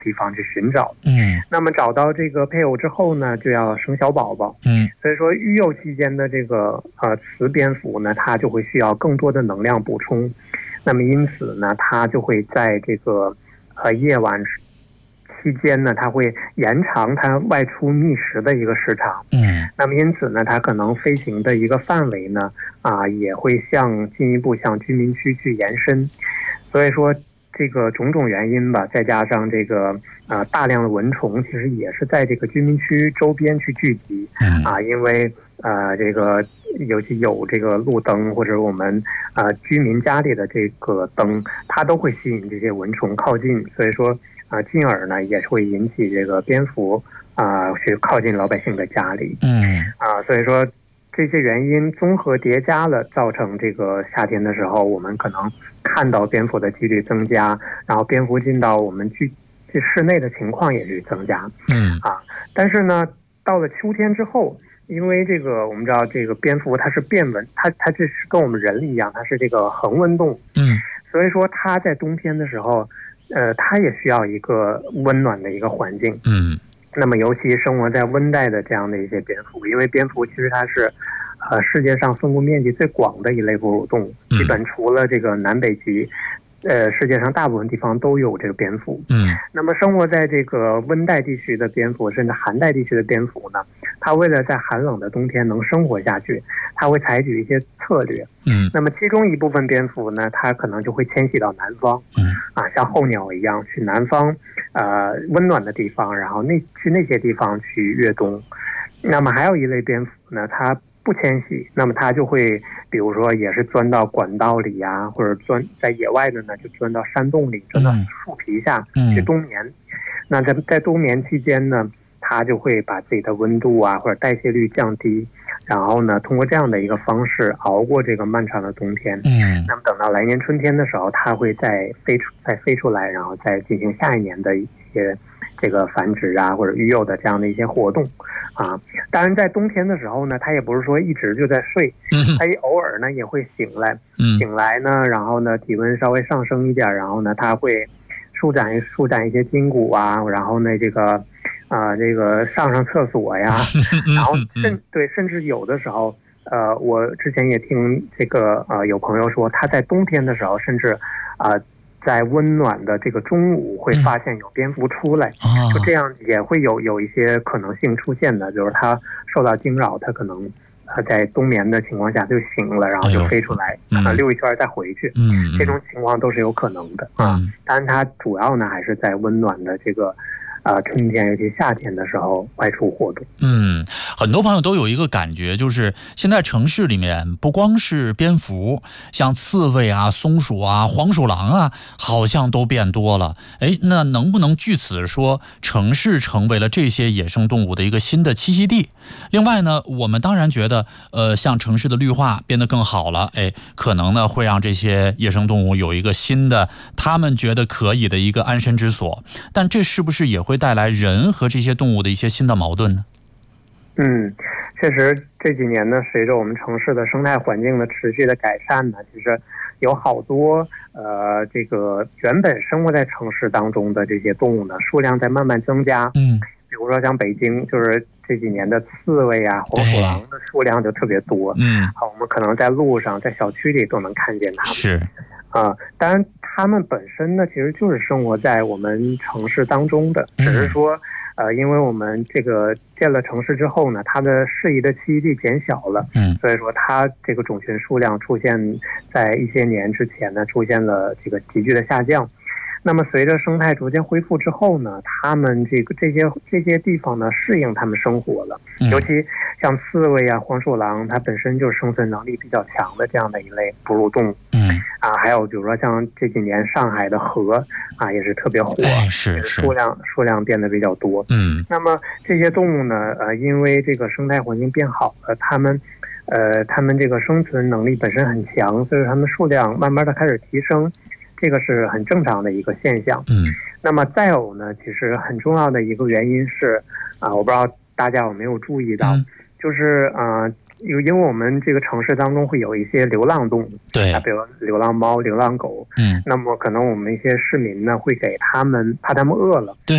地方去寻找。那么找到这个配偶之后呢，就要生小宝宝。所以说育幼期间的这个雌蝙蝠呢，它就会需要更多的能量补充。那么因此呢，它就会在这个夜晚期间呢，它会延长它外出觅食的一个时长。那么因此呢，它可能飞行的一个范围呢，也会进一步向居民区去延伸。所以说这个种种原因吧，再加上这个大量的蚊虫，其实也是在这个居民区周边去聚集。因为这个尤其有这个路灯或者我们居民家里的这个灯，它都会吸引这些蚊虫靠近。所以说进而呢也会引起这个蝙蝠去靠近老百姓的家里。所以说这些原因综合叠加了，造成这个夏天的时候，我们可能看到蝙蝠的几率增加，然后蝙蝠进到我们室内的情况也是增加。但是呢，到了秋天之后，因为这个我们知道这个蝙蝠它是变温，它这是跟我们人一样，它是这个恒温动物。所以说它在冬天的时候，它也需要一个温暖的一个环境。那么尤其生活在温带的这样的一些蝙蝠，因为蝙蝠其实它是世界上分布面积最广的一类哺乳动物，基本除了这个南北极，世界上大部分地方都有这个蝙蝠。那么生活在这个温带地区的蝙蝠，甚至寒带地区的蝙蝠呢，它为了在寒冷的冬天能生活下去，它会采取一些策略。那么其中一部分蝙蝠呢，它可能就会迁徙到南方。像候鸟一样去南方温暖的地方，然后去那些地方去越冬。那么还有一类蝙蝠呢，它不迁徙，那么它就会比如说也是钻到管道里啊，或者在野外的呢就钻到山洞里，钻到树皮下去冬眠。那在冬眠期间呢，它就会把自己的温度或者代谢率降低，然后呢通过这样的一个方式熬过这个漫长的冬天。那么等到来年春天的时候，它会再飞出来，然后再进行下一年的一些这个繁殖或者育幼的这样的一些活动。当然在冬天的时候呢，它也不是说一直就在睡，它偶尔呢也会醒来呢，然后呢体温稍微上升一点，然后呢它会舒展一些筋骨然后呢这个上厕所呀，然后甚至有的时候我之前也听这个有朋友说，他在冬天的时候甚至在温暖的这个中午会发现有蝙蝠出来。就这样也会有一些可能性出现的，就是它受到惊扰，它可能在冬眠的情况下就醒了，然后就飞出来，溜一圈再回去。这种情况都是有可能的。当然它主要呢还是在温暖的这个春天尤其夏天的时候外出活动。 很多朋友都有一个感觉，就是现在城市里面不光是蝙蝠，像刺猬松鼠黄鼠狼好像都变多了。那能不能据此说城市成为了这些野生动物的一个新的栖息地？另外呢，我们当然觉得像城市的绿化变得更好了，可能呢会让这些野生动物有一个新的他们觉得可以的一个安身之所，但这是不是也会带来人和这些动物的一些新的矛盾呢？ 确实这几年呢，随着我们城市的生态环境的持续的改善呢，其实有好多这个原本生活在城市当中的这些动物呢，数量在慢慢增加。比如说像北京，就是这几年的刺猬黄鼠狼的数量就特别多。我们可能在路上在小区里都能看见它们。 是当然它们本身呢其实就是生活在我们城市当中的，只是说因为我们这个建了城市之后呢，它的适宜的栖息地减小了。所以说它这个种群数量出现在一些年之前呢出现了这个急剧的下降。那么随着生态逐渐恢复之后呢，它们这些地方呢适应它们生活了。尤其像刺猬黄鼠狼，它本身就是生存能力比较强的这样的一类哺乳动物。还有比如说像这几年上海的河也是特别火，数量变得比较多。那么这些动物呢因为这个生态环境变好了，它们这个生存能力本身很强，所以它们数量慢慢的开始提升，这个是很正常的一个现象。那么再有呢，其实很重要的一个原因是我不知道大家有没有注意到，就是因为我们这个城市当中会有一些流浪动物，比如流浪猫、流浪狗。那么可能我们一些市民呢会给他们，怕他们饿了，